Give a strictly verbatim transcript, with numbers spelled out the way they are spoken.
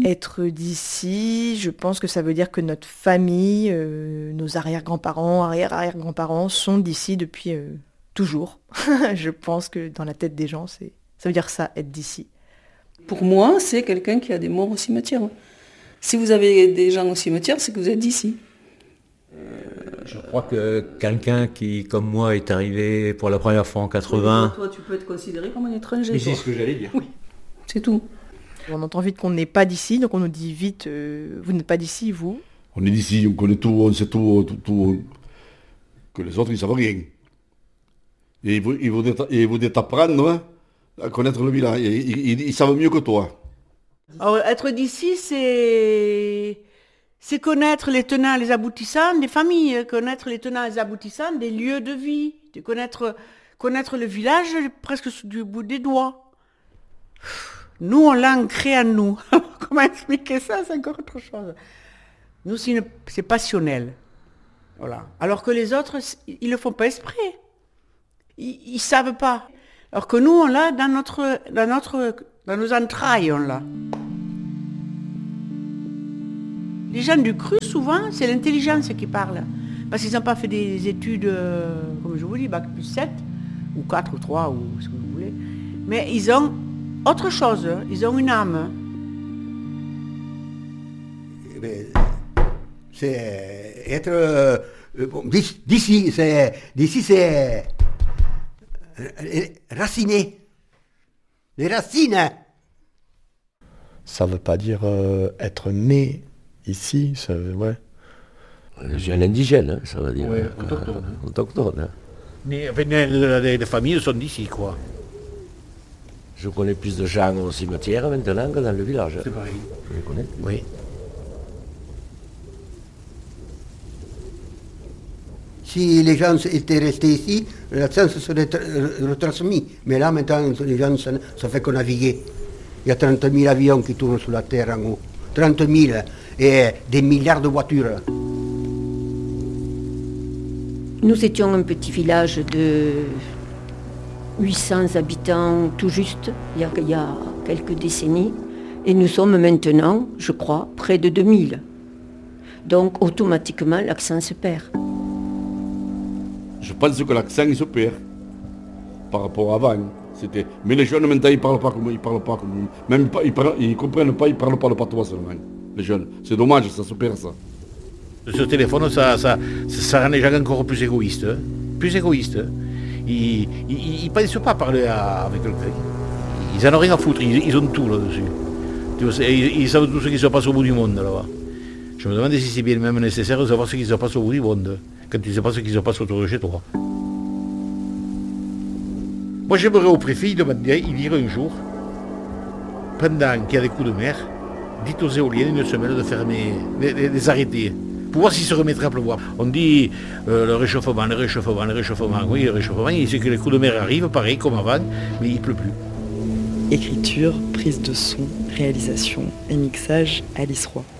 Être d'ici, je pense que ça veut dire que notre famille, euh, nos arrière-grands-parents, arrière-arrière-grands-parents sont d'ici depuis euh, toujours. Je pense que dans la tête des gens, c'est, ça veut dire ça, être d'ici. Pour moi, c'est quelqu'un qui a des morts au cimetière. Si vous avez des gens au cimetière, c'est que vous êtes d'ici. Je crois que quelqu'un qui, comme moi, est arrivé pour la première fois en quatre-vingts... Toi, tu peux être considéré comme un étranger. Mais c'est ce que j'allais dire. Oui, c'est tout. On entend vite qu'on n'est pas d'ici, donc on nous dit vite, euh, vous n'êtes pas d'ici, vous. On est d'ici, on connaît tout, on sait tout, tout, tout, que les autres, ils savent rien. Et ils, ils, voudraient, ils voudraient t'apprendre hein, à connaître le village. Ils, ils, ils savent mieux que toi. Alors, être d'ici, c'est... c'est connaître les tenants et les aboutissants des familles, connaître les tenants et les aboutissants des lieux de vie, de connaître, connaître le village presque du bout des doigts. Nous, on l'a ancré en nous. Comment expliquer ça? C'est encore autre chose. Nous, c'est, une, c'est passionnel. Voilà. Alors que les autres, ils ne le font pas exprès. Ils ne savent pas. Alors que nous, on l'a dans, notre, dans, notre, dans nos entrailles, on l'a. Les gens du cru, souvent, c'est l'intelligence qui parle. Parce qu'ils n'ont pas fait des études, euh, comme je vous dis, bac plus sept, ou quatre, ou trois, ou ce que vous voulez. Mais ils ont autre chose, ils ont une âme. C'est être euh, bon, d'ici, c'est d'ici, c'est raciné, les racines. Ça veut pas dire euh, être né ici, ça, ouais. Je suis un indigène, hein, ça veut dire. Ouais, autochtone. Euh, autochtone, hein. Mais, enfin, les, les familles sont d'ici, quoi. Je connais plus de gens au cimetière maintenant que dans le village. C'est pareil. Je les connais. Oui. Si les gens étaient restés ici, l'accent se serait retransmis. Mais là, maintenant, les gens, ça ne fait que naviguer. Il y a trente mille avions qui tournent sur la terre en haut. trente mille et des milliards de voitures. Nous étions un petit village de huit cents habitants tout juste, il y a, il y a quelques décennies. Et nous sommes maintenant, je crois, près de deux mille. Donc automatiquement, l'accent se perd. Je pense que l'accent il se perd par rapport à avant. C'était... Mais les jeunes maintenant ils parlent pas comme ils parlent pas comme même pas ils, parlent, ils comprennent pas, ils parlent pas le patois seulement. Les jeunes, c'est dommage, ça se perd ça. Ce téléphone, ça, ça, ça rend les gens encore plus égoïstes, hein. Plus égoïstes. Ils, ils, ils pensent pas parler à, avec quelqu'un. Ils en ont rien à foutre, ils, ils ont tout là-dessus. Ils, ils savent tout ce qui se passe au bout du monde là-bas. Je me demande si c'est bien même nécessaire de savoir ce qui se passe au bout du monde, quand tu ne sais pas ce qui se passe autour de chez toi. Moi j'aimerais au préfet, il demander, il dirait un jour, pendant qu'il y a des coups de mer, dites aux éoliennes une semaine de fermer, les, les, les arrêter, pour voir s'ils se remettraient à pleuvoir. On dit euh, le réchauffement, le réchauffement, le réchauffement. Oui, le réchauffement, c'est que les coups de mer arrivent, pareil comme avant, mais il ne pleut plus. Écriture, prise de son, réalisation et mixage, Alice Roy.